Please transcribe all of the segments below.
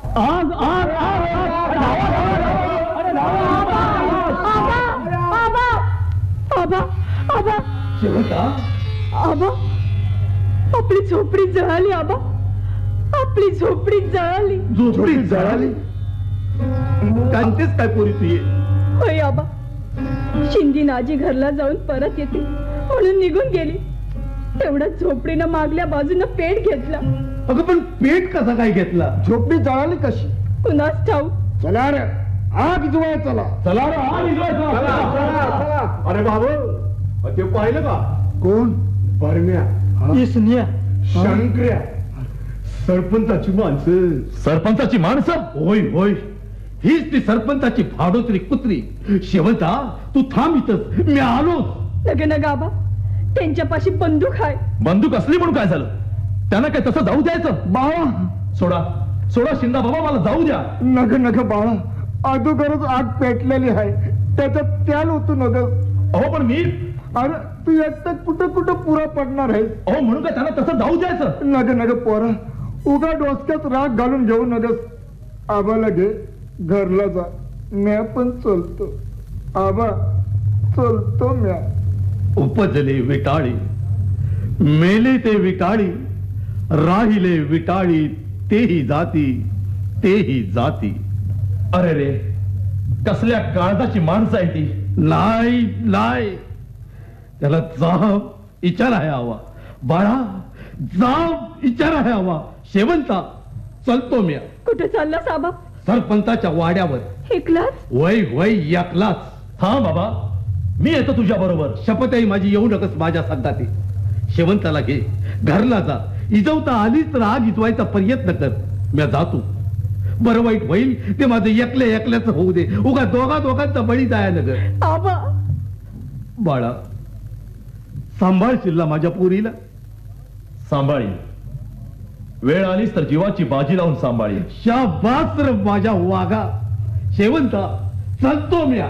आग आग आग आबा आबा शेवंता आबा आपली झोपडी जळाली आबा आपली झोपडी जळाली झोपडी जळाली कांतेच काय पोरी तू ये होय आबा शिंदी नाजी घरला जाऊन परत येते म्हणून निघून गेली तेवढ्यात झोपडीनं मागल्या बाजूनं पेट घेतला अगं पण पेट कसा काय घेतला झोपडी जळाली कशी कुणास ठाऊ चला रे आग जुवाय चला चला रे, हा निघायचं. चला. अरे बाबू ते पाहिलं का कोण बरम्या इसन्या शंकर्या सरपंचाची माणसं सरपंचाची माणसं होय होय हीच ती सरपंचाची भाडोत्री कुत्री शेवंता तू थांब इथंच मी आलो लगे ना गाबा त्यांच्यापाशी बंदूक आहे बंदूक असली म्हणून काय झालं त्यांना काय तसं जाऊ द्यायचं बाळा सोडा सोडा शिंदा बाबा मला जाऊ द्या नग नग बाळा अगोदरच आग पेटलेली आहे त्याच्यात त्याल होतो नग अहो पण मी अरे तू एकटा कुठं कुठं पुरा पडणार आहे अहो म्हणून काय त्यांना तसं जाऊ द्यायचं नग नग पोरा उगा डोसक्यात राग घालून घेऊ नगस आबाला घे घरला जा म्या पण चलतो आबा चलतो म्या उपजले विटाळी मेले ते विटाळी राहिले विटाळी तेही जाती अरे रे कसल्या काळजाची माणसं आहे ती नाही नाही त्याला जाब इचारायला हवा बाळा जाब इचारायला हवा शेवंता चलतो मी कुठे चालला साबा सरपंचाच्या वाड्यावर एकलाच वय वय एकलाच हा बाबा मी येतो तुझ्या बरोबर शपथ आहे माझी येऊ नकस माझ्या संगाती शेवंताला घे घरला जा इजवता आलीच तर आग इजवायचा प्रयत्न कर मी जातो बरं वाईट होईल ते माझं एकल्याच होऊ दे उगा दोघांचा बळी जाया नगर आबा बाळा सांभाळशील माझ्या पोरीला सांभाळी वेळ आलीच तर जीवाची बाजी लावून सांभाळी शाबास रे माझ्या वाघा शेवंता चलतो म्या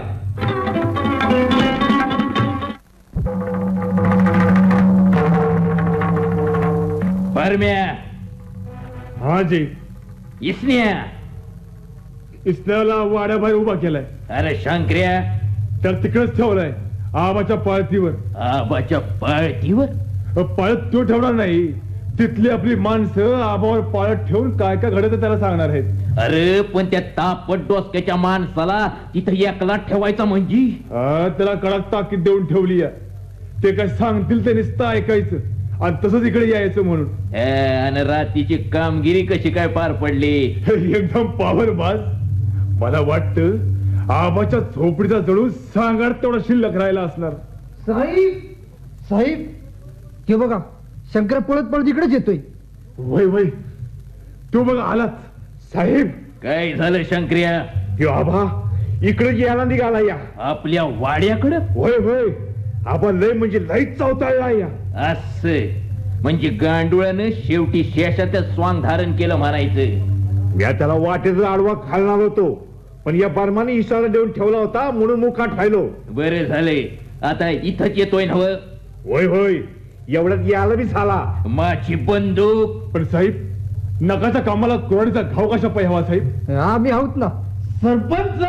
परम्या हा जी इसन्या इसल्याला वाड्याबाहेर उभा केलाय अरे शंकर्या तर तिकडेच ठेवलाय आबाच्या पाळतीवर आबाच्या पाळतीवर पाळत तो ठेवणार नाही तिथली आपली माणसं आबावर पाळत ठेवून काय काय घडत त्याला सांगणार आहेत अरे पण त्या तापट डोसक्याच्या माणसाला तिथं एकला ठेवायचा म्हणजे त्याला कडक ताकीद देऊन ठेवली ते काय सांगतील ते नुसतं ऐकायचं आणि तसंच इकडे यायचं म्हणून आणि रात्रीची कामगिरी कशी काय पार पडली एकदम पावर बाज मला वाटतं आबाच्या झोपडीचा जळून सांगाड तेवढा शिल्लक राहिला असणार साहेब साहेब हे बघा शंकर पळत पळत इकडेच येतोय वय वय तो बघ आलाच साहेब काय झालं शंकर्या यो आबा इकडे यायला निघाला या आपल्या वाड्याकडं होय होय आबा लय म्हणजे लईच चावताळला या असे म्हणजे गांडुळानं शेवटी शेषाचं स्वांग धारण केलं म्हणायचं मी त्याला वाटेचा आडवा घालणार होतो पण या बर्माने इशारा देऊन ठेवला होता म्हणून मुखात राहिलो बरे झाले आता इथंच येतोय नव होय होय एवढ्यात यायला बी झाला माझी बंदूक पण साहेब नकाच्या कामाला कुऱ्हाडीचा घाव कशा पाहिजे हवा साहेब आम्ही आहोत ना सरपंच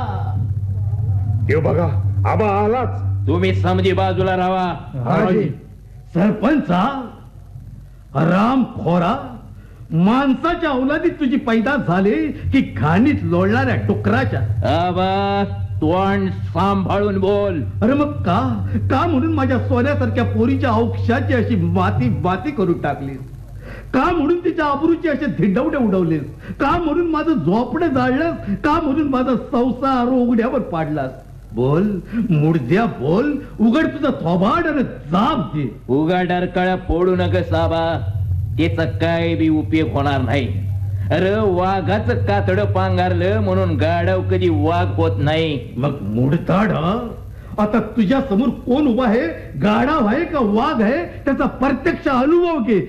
बघा आबा आलाच तुम्ही समजी बाजूला राहा हाजी. सरपंचा राम खोरा माणसाच्या अवलादीत तुझी पैदास झाली की घाणीत लोळणाऱ्या डुकराच्या आबा तोंड सांभाळून बोल अरे मग का म्हणून माझ्या सोन्यासारख्या पोरीच्या औक्षाची अशी माती करून टाकलीस का म्हणून तिच्या अब्रूची असे धिंडवडे उडवलेस का म्हणून माझं झोपडे जाळलंस का म्हणून माझा संसार उघड्यावर पाडलास बोल मुडद्या बोल उघड तुझा थोबाड आणि जाब दे उगा डरकाळा फोडू नका साबा त्याचा काय बी उपयोग होणार नाही अरे वाघाचं कातड पांघरलं म्हणून गाढव कधी वाघ होत नाही मग मुडताड आता तुझ्या समोर कोण उभा आहे गाढव आहे का वाघ आहे त्याचा प्रत्यक्ष अनुभव घे